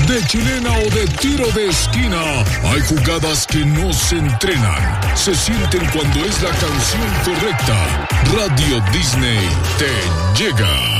de chilena o de tiro de esquina, hay jugadas que no se entrenan, se sienten cuando es la canción correcta. Radio Disney te llega.